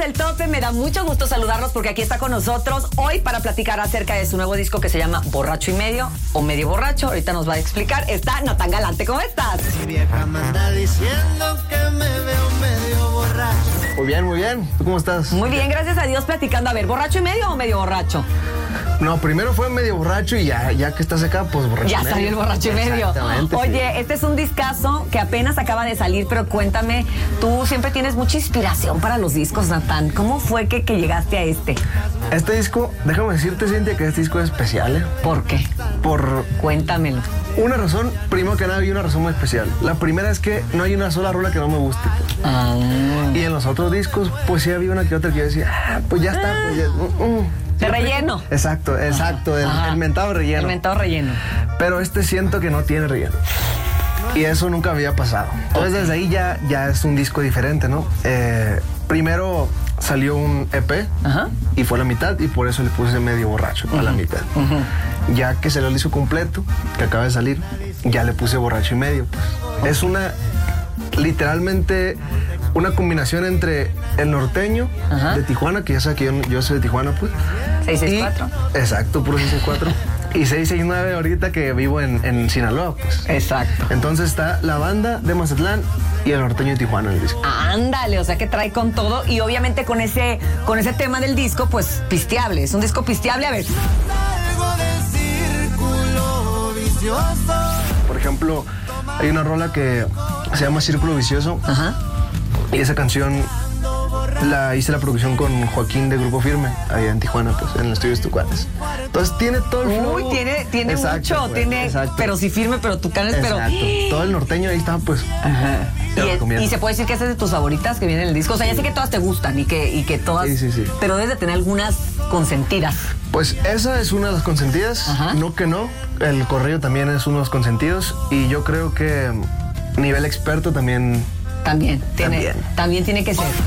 del Tope, me da mucho gusto saludarlos porque aquí está con nosotros hoy para platicar acerca de su nuevo disco que se llama Borracho y Medio o Medio Borracho. Ahorita nos va a explicar. Está Natán Galante, ¿cómo estás? Mi vieja me anda diciendo que me veo medio borracho. Muy bien, muy bien. ¿Tú cómo estás? Muy bien, gracias a Dios, platicando. A ver, ¿borracho y medio o medio borracho? No, primero fue medio borracho y ya que estás acá, pues borracho Ya y medio. salió el borracho y medio. Exactamente. Oye, sí. este es un discazo que apenas acaba de salir, pero cuéntame, tú siempre tienes mucha inspiración para los discos, Natán. ¿Cómo fue que llegaste a este? Este disco, déjame decirte, Cintia, que este disco es especial, ¿eh? ¿Por qué? Por Cuéntamelo. una razón, primero que nada, hay una razón muy especial. La primera es que no hay una sola rola que no me guste. Y en los otros discos, pues sí había una que otra que yo decía, pues ya está, pues ya. De relleno. Exacto, Ajá. el mentado relleno. El mentado relleno. Pero este siento que no tiene relleno. Y eso nunca había pasado. Entonces desde ahí ya es un disco diferente, ¿no? Primero salió un EP. Ajá. Y fue la mitad y por eso le puse medio borracho a la mitad. Ya que salió el disco completo, que acaba de salir, ya le puse borracho y medio. Pues. Es literalmente una combinación entre el norteño de Tijuana, que ya sabes que yo soy de Tijuana, pues. 664. Exacto, puro 664. Y 669 ahorita que vivo en Sinaloa, pues. Exacto. Entonces está la banda de Mazatlán y el norteño de Tijuana en el disco. Ándale, o sea que trae con todo y obviamente con ese tema del disco, pues pisteable. Es un disco pisteable. A ver. Salgo del círculo vicioso. Por ejemplo, hay una rola que se llama Círculo Vicioso. Ajá. Y esa canción la hice la producción con Joaquín de Grupo Firme, allá en Tijuana, pues, en el estudio de Tucuates. Entonces tiene todo el flow. Uy, tiene Exacto, mucho, pues, tiene, exacto. pero sí firme, pero tucanes, pero... Exacto. Todo el norteño ahí está, pues. Ajá. Te lo recomiendo. Y se puede decir que esta es de tus favoritas que vienen en el disco. O sea, ya sé que todas te gustan y que todas... Sí. Pero debes de tener algunas consentidas. Pues esa es una de las consentidas. Ajá. No que no. El correo también es uno de los consentidos. Y yo creo que nivel experto también. También tiene que ser.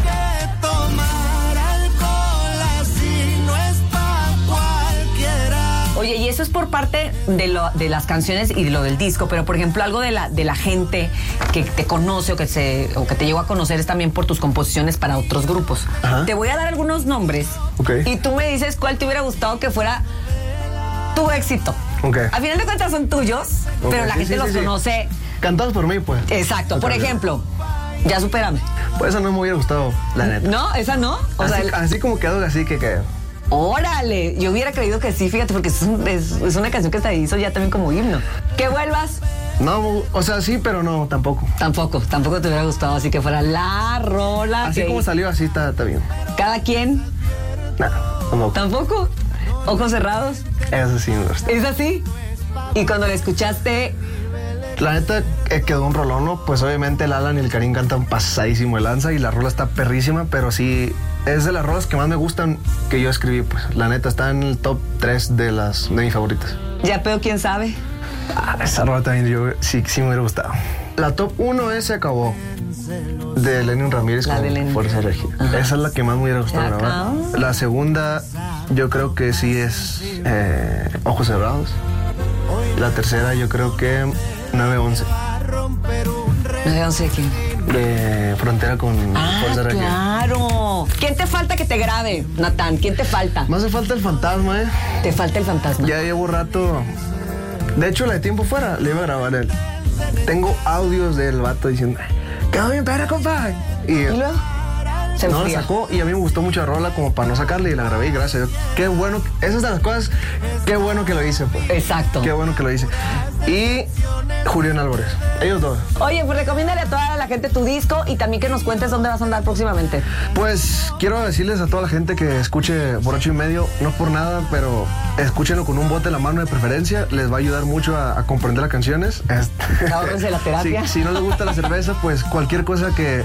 Tomar alcohol así no es pa' cualquiera. Oye, y eso es por parte de las canciones y de lo del disco, pero por ejemplo algo de la gente que te conoce o que te llegó a conocer es también por tus composiciones para otros grupos. Ajá. Te voy a dar algunos nombres Ok. y tú me dices cuál te hubiera gustado que fuera tu éxito. Ok. A final de cuentas son tuyos, Ok, pero la sí, gente sí, los sí. conoce. Cantados por mí, pues. Exacto. Ok, Por ok. ejemplo, Ya Supérame. Pues esa no me hubiera gustado, la neta. ¿No? ¿Esa no? O sea, Así como quedó, así que. ¡Órale! Yo hubiera creído que sí, fíjate, porque es una canción que se hizo ya también como himno. Que vuelvas, No, o sea, sí, pero no, tampoco. tampoco te hubiera gustado, así que fuera la rola. Así que como salió, así está bien. cada quien, Nada, tampoco. tampoco. Ojos cerrados, Eso sí me gusta. es así. Y cuando la escuchaste, La neta, quedó un rolón, ¿no? Pues obviamente el Alan y el Karim cantan pasadísimo de lanza y la rola está perrísima, pero sí, es de las rolas que más me gustan que yo escribí, pues. La neta, está en el top 3 de mis favoritas. ya pedo, quién sabe. Esa rola también sí me hubiera gustado. La top 1 es Se Acabó, de Lenin Ramírez La con de Lenin. Fuerza Regia. Esa es la que más me hubiera gustado Se grabar. acabó. La segunda, yo creo que sí es Ojos Cerrados. La tercera, yo creo que 911, No sé quién. de Frontera con Fuerza Regia. Claro. ¿Quién te falta que te grabe, Natán? ¿Quién te falta? Me hace falta el fantasma, Te falta el fantasma. Ya llevo rato. De hecho, la de Tiempo Fuera le iba a grabar él. Tengo audios del vato diciendo, quedó bien perra, compa. ¿Y luego? Se No la enfría. sacó y a mí me gustó mucho la rola como para no sacarla y la grabé y gracias a Dios. Qué bueno, esas de las cosas, qué bueno que lo hice, pues. Exacto. Qué bueno que lo hice. Y Julián Álvarez, ellos dos. Oye, pues recomiéndale a toda la gente tu disco y también que nos cuentes dónde vas a andar próximamente. Pues quiero decirles a toda la gente que escuche Borracho y Medio, no por nada, pero escúchenlo con un bote en la mano de preferencia, les va a ayudar mucho a comprender las canciones. Ahórrense la terapia. Si no les gusta la cerveza, pues cualquier cosa que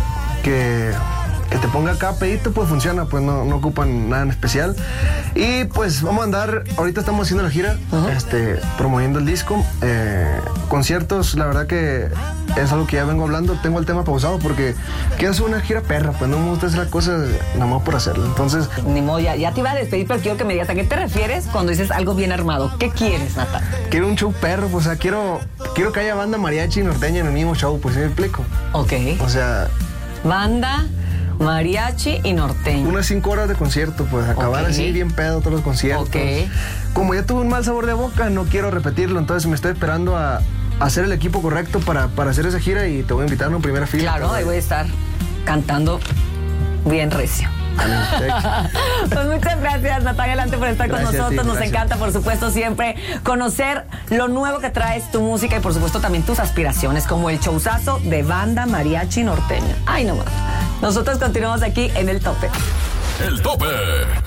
te ponga acá pedito, pues funciona, pues no ocupan nada en especial. Y pues vamos a andar, ahorita estamos haciendo la gira, promoviendo el disco, conciertos, la verdad que es algo que ya vengo hablando, tengo el tema pausado porque quiero hacer una gira perra, pues no me gusta hacer las cosas nada más por hacerlo, entonces... Ni modo, ya te iba a despedir, pero quiero que me digas a qué te refieres cuando dices algo bien armado. ¿Qué quieres, Natán? Quiero un show perro, pues, o sea, quiero que haya banda mariachi y norteña en el mismo show, pues, ¿sí me explico? Ok. O sea... Banda Mariachi y norteño. Unas 5 horas de concierto, pues acabar Ok. así bien pedo todos los conciertos. Ok. Como ya tuve un mal sabor de boca, no quiero repetirlo, entonces me estoy esperando a hacer el equipo correcto para hacer esa gira y te voy a invitar a una primera fila. Claro, ahí voy a estar cantando bien recio. Pues muchas gracias, Natalia Alante, por estar Gracias con a ti, nosotros. Nos gracias. encanta, por supuesto, siempre conocer lo nuevo que traes, tu música y, por supuesto, también tus aspiraciones, como el showzazo de banda mariachi norteño. Ay, no más. Nosotros continuamos aquí en El Tope. El Tope.